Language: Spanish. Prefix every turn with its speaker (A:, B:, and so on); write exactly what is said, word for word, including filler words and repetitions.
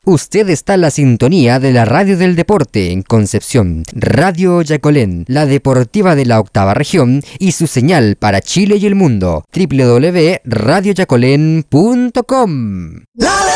A: Usted está en la sintonía de la Radio del Deporte en Concepción, Radio Yacolén, la deportiva de la octava región y su señal para Chile y el mundo, doble u doble u doble u punto radio yacolén punto com.